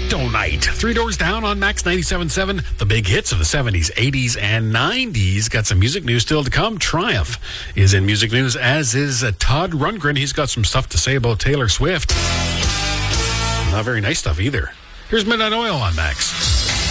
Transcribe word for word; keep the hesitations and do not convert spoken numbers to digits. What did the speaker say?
Kryptonite. Three Doors Down on Max ninety-seven point seven. The big hits of the seventies, eighties, and nineties. Got some music news still to come. Triumph is in music news, as is uh, Todd Rundgren. He's got some stuff to say about Taylor Swift. Not very nice stuff either. Here's Midnight Oil on Max.